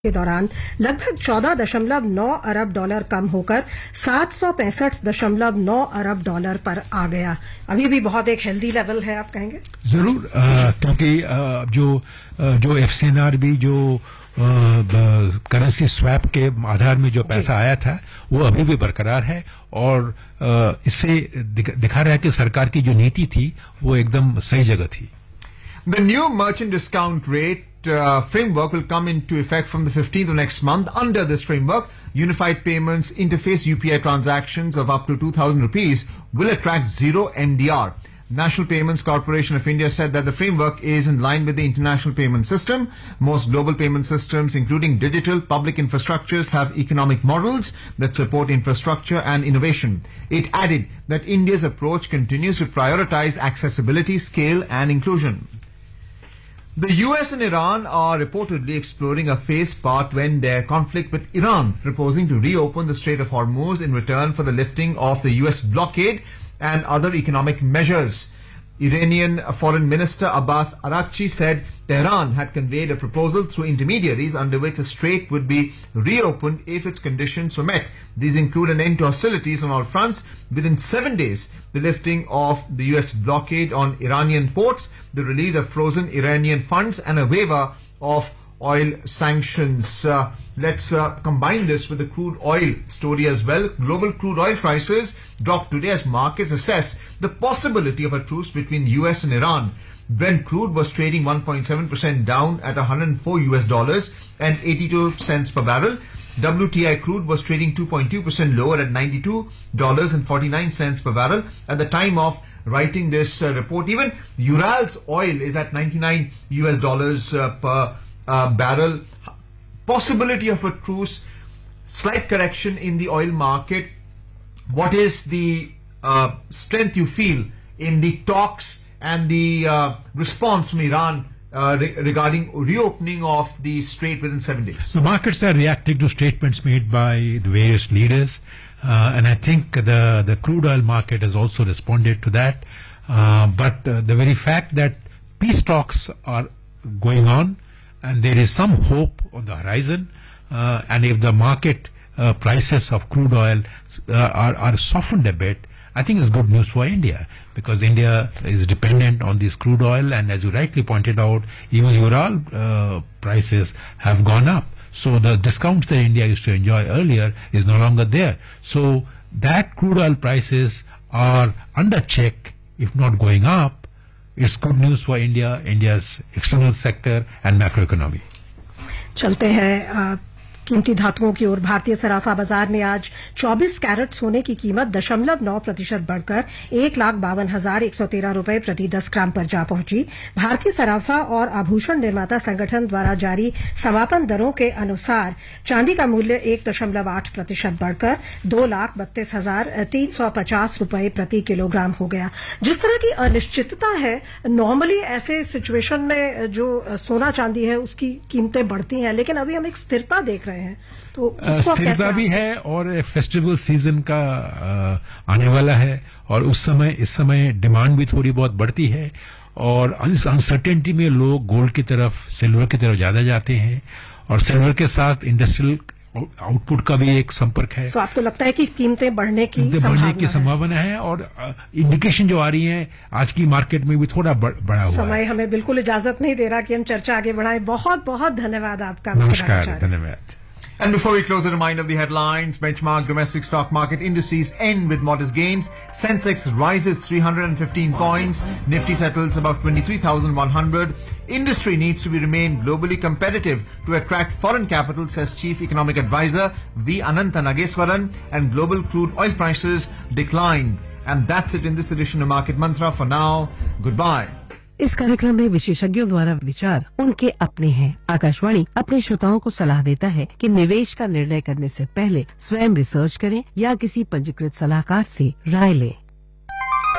के दौरान लगभग 14.9 अरब डॉलर कम होकर 765.9 अरब डॉलर पर आ गया। अभी भी बहुत एक हेल्दी लेवल है, आप कहेंगे? जरूर, क्योंकि जो एफसीएनआर भी जो करेंसी स्वैप के आधार में जो पैसा आया था वो अभी भी बरकरार है और इससे दिखा रहा है कि सरकार की जो नीति थी वो एकदम सही जगह थी। The new merchant discount rate framework will come into effect from the 15th of next month. Under this framework, Unified Payments Interface UPI transactions of up to 2,000 rupees will attract zero MDR. National Payments Corporation of India said that the framework is in line with the international payment system. Most global payment systems, including digital public infrastructures, have economic models that support infrastructure and innovation. It added that India's approach continues to prioritize accessibility, scale, and inclusion. The US and Iran are reportedly exploring a phase part when their conflict with Iran, proposing to reopen the Strait of Hormuz in return for the lifting of the US blockade and other economic measures. Iranian Foreign Minister Abbas Araghchi said Tehran had conveyed a proposal through intermediaries under which the strait would be reopened if its conditions were met. These include an end to hostilities on all fronts within 7 days, the lifting of the US blockade on Iranian ports, the release of frozen Iranian funds, and a waiver of oil sanctions. Let's combine this with the crude oil story as well. Global crude oil prices dropped today as markets assess the possibility of a truce between US and Iran. Brent crude was trading 1.7% down at $104 and 82 cents per barrel. WTI crude was trading 2.2% lower at $92 and 49 cents per barrel at the time of writing this report. Even Urals oil is at $99 per barrel. Possibility of a truce, slight correction in the oil market. What is the strength you feel in the talks and the response from Iran regarding reopening of the strait within 7 days? The markets are reacting to statements made by the various leaders, and I think the crude oil market has also responded to that. But the very fact that peace talks are going on and there is some hope on the horizon, and if the market prices of crude oil are softened a bit, I think it's good news for India, because India is dependent on this crude oil, and as you rightly pointed out, even Ural prices have gone up. So the discounts that India used to enjoy earlier is no longer there. So that crude oil prices are under check, if not going up. It's good news for India, India's external sector and macroeconomy. चलते हैं कीमती धातुओं की ओर। भारतीय सराफा बाजार में आज 24 carat सोने की कीमत 0.9% बढ़कर 1,52,113 रुपए प्रति 10 ग्राम पर जा पहुंची। भारतीय सराफा और आभूषण निर्माता संगठन द्वारा जारी समापन दरों के अनुसार चांदी का मूल्य 1.8% बढ़कर 2,32,350 रुपए प्रति किलोग्राम हो गया। जिस तरह की अनिश्चितता है, नॉर्मली ऐसे सिचुएशन में जो सोना चांदी है उसकी कीमतें बढ़ती हैं, लेकिन अभी हम एक स्थिरता देख रहे हैं, तो स्थिरता भी है और फेस्टिवल सीजन का आने वाला है, और इस समय डिमांड भी थोड़ी बहुत बढ़ती है, और इस अनसर्टेनिटी में लोग गोल्ड की तरफ, सिल्वर की तरफ ज्यादा जाते हैं, और सिल्वर के साथ इंडस्ट्रियल आउटपुट का भी एक संपर्क है। तो आपको लगता है कि कीमतें बढ़ने की संभावना है, और इंडिकेशन जो आ रही है आज की मार्केट में भी थोड़ा बढ़ा हुआ है। समय हमें बिल्कुल इजाजत नहीं दे रहा कि हम चर्चा आगे बढ़ाएं। बहुत बहुत धन्यवाद आपका। नमस्कार, धन्यवाद। And before we close, a reminder of the headlines. Benchmark domestic stock market indices end with modest gains. Sensex rises 315 points. Nifty settles above 23,100. Industry needs to remain globally competitive to attract foreign capital, says Chief Economic Advisor V. Anantha Nageswaran. And global crude oil prices decline. And that's it in this edition of Market Mantra. For now, goodbye. इस कार्यक्रम में विशेषज्ञों द्वारा विचार उनके अपने हैं। आकाशवाणी अपने श्रोताओं को सलाह देता है कि निवेश का निर्णय करने से पहले स्वयं रिसर्च करें या किसी पंजीकृत सलाहकार से राय लें।